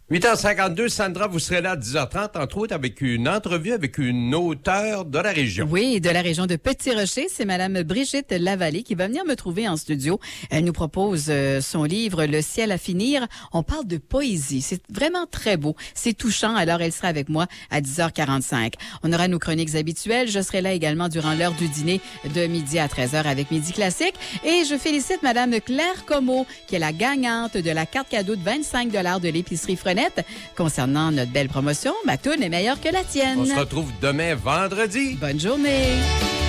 8h52, Sandra, vous serez là à 10h30, entre autres, avec une entrevue avec une auteure de la région. Oui, de la région de Petit-Rocher. C'est Madame Brigitte Lavallée qui va venir me trouver en studio. Elle nous propose son livre « Le ciel à finir ». On parle de poésie. C'est vraiment très beau. C'est touchant. Alors, elle sera avec moi à 10h45. On aura nos chroniques habituelles. Je serai là également durant l'heure du dîner de midi à 13h avec Midi Classique. Et je félicite Madame Claire Comeau, qui est la gagnante de la carte cadeau de 25 $ de l'épicerie Frenette. Concernant notre belle promotion, ma toune est meilleure que la tienne. On se retrouve demain vendredi. Bonne journée.